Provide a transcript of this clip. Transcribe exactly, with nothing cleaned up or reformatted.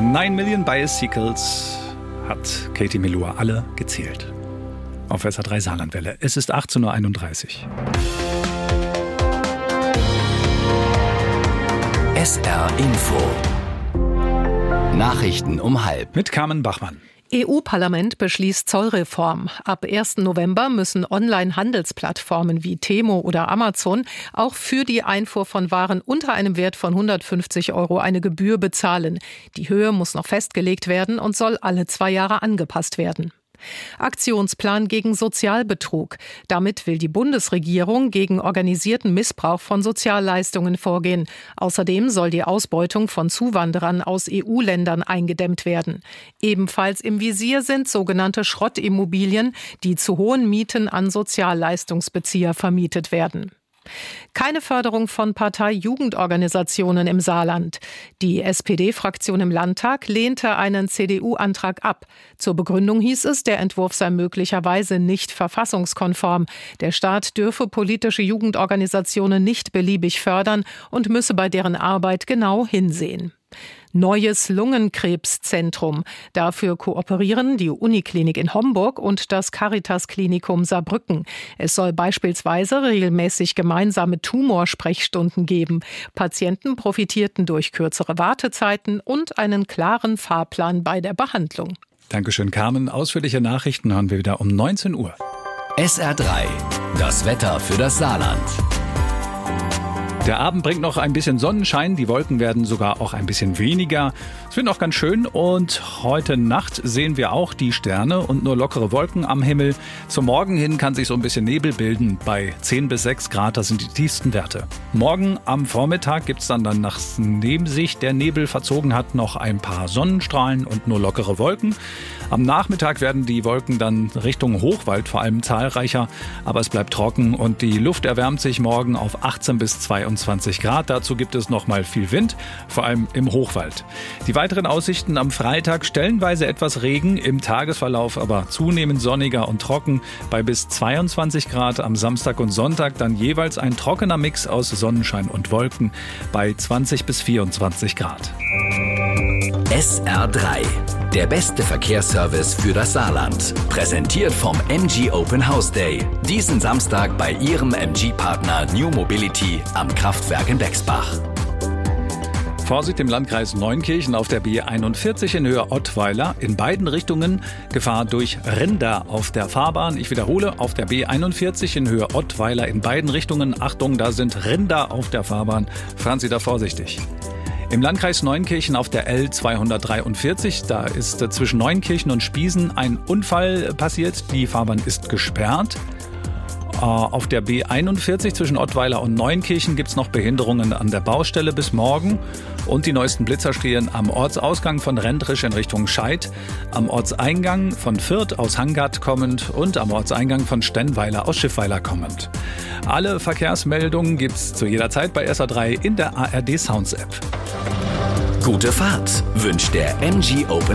Nine Million Bicycles hat Katie Melua alle gezählt. Auf S R drei Saarlandwelle. Es ist achtzehn Uhr einunddreißig. S R Info. Nachrichten um halb. Mit Carmen Bachmann. E U-Parlament beschließt Zollreform. Ab ersten November müssen Online-Handelsplattformen wie Temo oder Amazon auch für die Einfuhr von Waren unter einem Wert von hundertfünfzig Euro eine Gebühr bezahlen. Die Höhe muss noch festgelegt werden und soll alle zwei Jahre angepasst werden. Aktionsplan gegen Sozialbetrug. Damit will die Bundesregierung gegen organisierten Missbrauch von Sozialleistungen vorgehen. Außerdem soll die Ausbeutung von Zuwanderern aus E U-Ländern eingedämmt werden. Ebenfalls im Visier sind sogenannte Schrottimmobilien, die zu hohen Mieten an Sozialleistungsbezieher vermietet werden. Keine Förderung von Partei-Jugendorganisationen im Saarland. Die S P D-Fraktion im Landtag lehnte einen C D U-Antrag ab. Zur Begründung hieß es, der Entwurf sei möglicherweise nicht verfassungskonform. Der Staat dürfe politische Jugendorganisationen nicht beliebig fördern und müsse bei deren Arbeit genau hinsehen. Neues Lungenkrebszentrum. Dafür kooperieren die Uniklinik in Homburg und das Caritas-Klinikum Saarbrücken. Es soll beispielsweise regelmäßig gemeinsame Tumorsprechstunden geben. Patienten profitierten durch kürzere Wartezeiten und einen klaren Fahrplan bei der Behandlung. Dankeschön, Carmen. Ausführliche Nachrichten hören wir wieder um neunzehn Uhr. S R drei. Das Wetter für das Saarland. Der Abend bringt noch ein bisschen Sonnenschein, die Wolken werden sogar auch ein bisschen weniger. Es wird auch ganz schön und heute Nacht sehen wir auch die Sterne und nur lockere Wolken am Himmel. Zum Morgen hin kann sich so ein bisschen Nebel bilden bei zehn bis sechs Grad, das sind die tiefsten Werte. Morgen am Vormittag gibt es dann, dann nachdem sich der Nebel verzogen hat, noch ein paar Sonnenstrahlen und nur lockere Wolken. Am Nachmittag werden die Wolken dann Richtung Hochwald vor allem zahlreicher, aber es bleibt trocken und die Luft erwärmt sich morgen auf achtzehn bis zweiundzwanzig Grad. Dazu gibt es noch mal viel Wind, vor allem im Hochwald. Die weiteren Aussichten am Freitag: stellenweise etwas Regen, im Tagesverlauf aber zunehmend sonniger und trocken bei bis zweiundzwanzig Grad. Am Samstag und Sonntag dann jeweils ein trockener Mix aus Sonnenschein und Wolken bei zwanzig bis vierundzwanzig Grad. S R drei. Der beste Verkehrsservice für das Saarland. Präsentiert vom M G Open House Day. Diesen Samstag bei Ihrem M G-Partner New Mobility am Kraftwerk in Bexbach. Vorsicht im Landkreis Neunkirchen auf der B einundvierzig in Höhe Ottweiler. In beiden Richtungen Gefahr durch Rinder auf der Fahrbahn. Ich wiederhole, auf der B einundvierzig in Höhe Ottweiler in beiden Richtungen. Achtung, da sind Rinder auf der Fahrbahn. Fahren Sie da vorsichtig. Im Landkreis Neunkirchen auf der L zweihundertdreiundvierzig, da ist zwischen Neunkirchen und Spiesen ein Unfall passiert. Die Fahrbahn ist gesperrt. Auf der B einundvierzig zwischen Ottweiler und Neunkirchen gibt es noch Behinderungen an der Baustelle bis morgen. Und die neuesten Blitzer stehen am Ortsausgang von Rendrisch in Richtung Scheid, am Ortseingang von Fürth aus Hangat kommend und am Ortseingang von Stenweiler aus Schiffweiler kommend. Alle Verkehrsmeldungen gibt es zu jeder Zeit bei S R drei in der A R D Sounds App. Gute Fahrt wünscht der M G Open